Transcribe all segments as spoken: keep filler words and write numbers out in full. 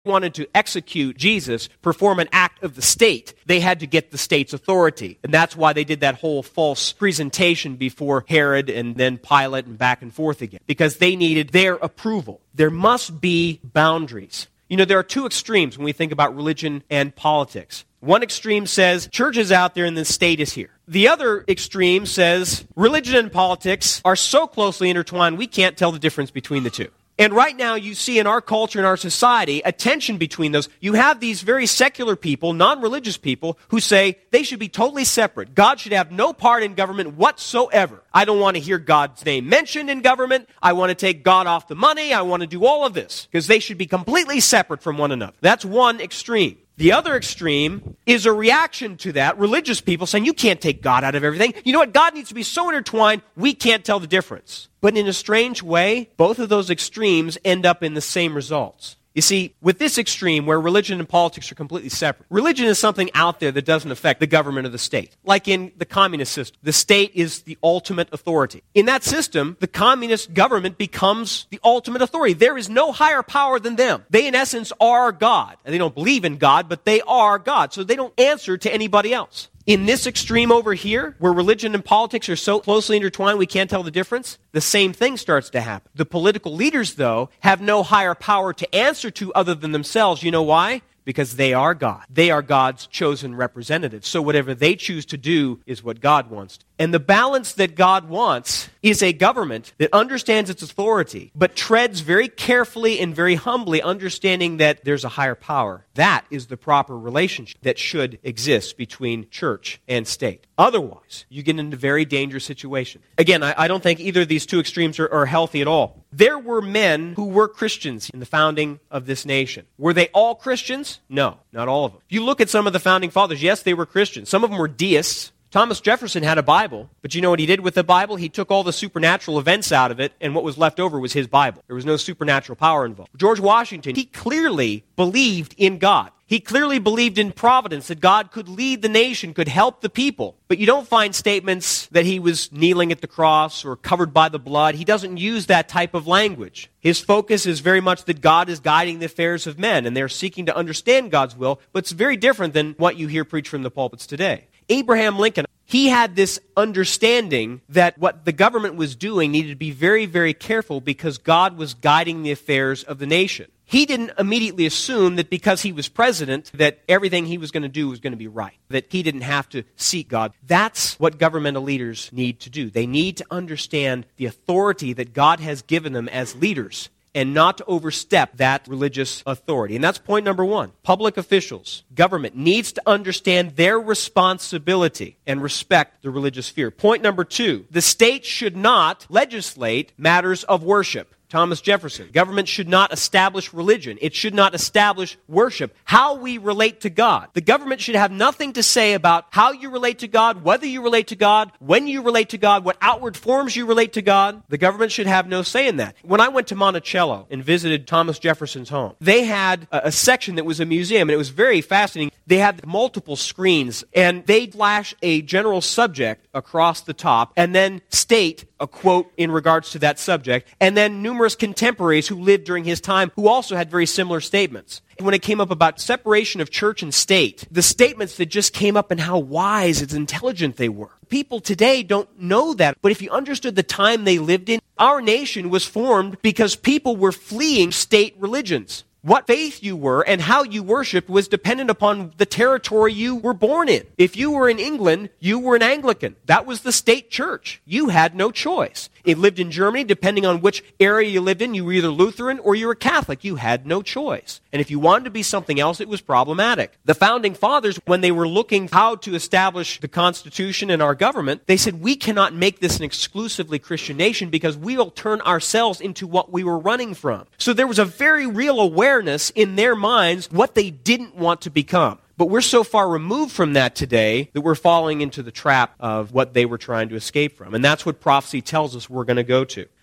wanted to execute Jesus, perform an act of the state, they had to get the state's authority. And that's why they did that whole false presentation before Herod and then Pilate and back and forth again, because they needed their approval. There must be boundaries. You know, there are two extremes when we think about religion and politics. One extreme says, church is out there and the state is here. The other extreme says, religion and politics are so closely intertwined, we can't tell the difference between the two. And right now you see in our culture and our society a tension between those. You have these very secular people, non-religious people, who say they should be totally separate. God should have no part in government whatsoever. I don't want to hear God's name mentioned in government. I want to take God off the money. I want to do all of this because they should be completely separate from one another. That's one extreme. The other extreme is a reaction to that. Religious people saying, you can't take God out of everything. You know what? God needs to be so intertwined, we can't tell the difference. But in a strange way, both of those extremes end up in the same results. You see, with this extreme where religion and politics are completely separate, religion is something out there that doesn't affect the government of the state. Like in the communist system, the state is the ultimate authority. In that system, the communist government becomes the ultimate authority. There is no higher power than them. They, in essence, are God. And they don't believe in God, but they are God. So they don't answer to anybody else. In this extreme over here, where religion and politics are so closely intertwined we can't tell the difference, the same thing starts to happen. The political leaders, though, have no higher power to answer to other than themselves. You know why? Because they are God. They are God's chosen representatives. So whatever they choose to do is what God wants. And the balance that God wants is a government that understands its authority, but treads very carefully and very humbly, understanding that there's a higher power. That is the proper relationship that should exist between church and state. Otherwise, you get into a very dangerous situation. Again, I, I don't think either of these two extremes are, are healthy at all. There were men who were Christians in the founding of this nation. Were they all Christians? No, not all of them. If you look at some of the founding fathers, yes, they were Christians. Some of them were deists. Thomas Jefferson had a Bible, but you know what he did with the Bible? He took all the supernatural events out of it, and what was left over was his Bible. There was no supernatural power involved. George Washington, he clearly believed in God. He clearly believed in providence, that God could lead the nation, could help the people. But you don't find statements that he was kneeling at the cross or covered by the blood. He doesn't use that type of language. His focus is very much that God is guiding the affairs of men, and they're seeking to understand God's will, but it's very different than what you hear preached from the pulpits today. Abraham Lincoln, he had this understanding that what the government was doing needed to be very, very careful because God was guiding the affairs of the nation. He didn't immediately assume that because he was president that everything he was going to do was going to be right, that he didn't have to seek God. That's what governmental leaders need to do. They need to understand the authority that God has given them as leaders and not to overstep that religious authority. And that's point number one. Public officials, government, needs to understand their responsibility and respect the religious sphere. Point number two, the state should not legislate matters of worship. Thomas Jefferson. Government should not establish religion. It should not establish worship. How we relate to God. The government should have nothing to say about how you relate to God, whether you relate to God, when you relate to God, what outward forms you relate to God. The government should have no say in that. When I went to Monticello and visited Thomas Jefferson's home, they had a, a section that was a museum, and it was very fascinating. They had multiple screens, and they'd flash a general subject across the top, and then state a quote in regards to that subject, and then numerous contemporaries who lived during his time who also had very similar statements. And when it came up about separation of church and state, the statements that just came up and how wise and intelligent they were. People today don't know that, but if you understood the time they lived in, our nation was formed because people were fleeing state religions. What faith you were and how you worshiped was dependent upon the territory you were born in. If you were in England, you were an Anglican. That was the state church. You had no choice. It lived in Germany, depending on which area you lived in, you were either Lutheran or you were Catholic. You had no choice. And if you wanted to be something else, it was problematic. The founding fathers, when they were looking how to establish the Constitution and our government, they said, we cannot make this an exclusively Christian nation because we will turn ourselves into what we were running from. So there was a very real awareness in their minds what they didn't want to become. But we're so far removed from that today that we're falling into the trap of what they were trying to escape from. And that's what prophecy tells us we're going to go to.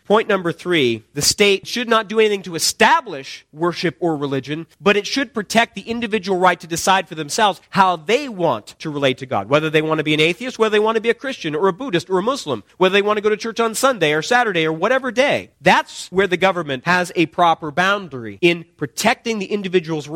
Point number three, the state should not do anything to establish worship or religion, but it should protect the individual right to decide for themselves how they want to relate to God, whether they want to be an atheist, whether they want to be a Christian or a Buddhist or a Muslim, whether they want to go to church on Sunday or Saturday or whatever day. That's where the government has a proper boundary in protecting the individual's